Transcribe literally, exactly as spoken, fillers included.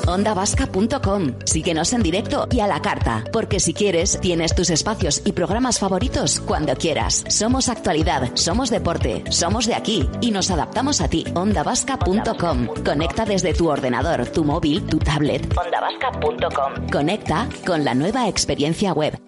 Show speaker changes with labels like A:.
A: onda vasca punto com. Síguenos en directo y a la carta, porque si quieres, tienes tus espacios y programas favoritos cuando quieras. Somos actualidad, somos deporte, somos de aquí y nos adaptamos a ti. onda vasca punto com. Conecta desde tu ordenador, tu móvil, tu tablet. onda vasca punto com. Conecta con la nueva experiencia web.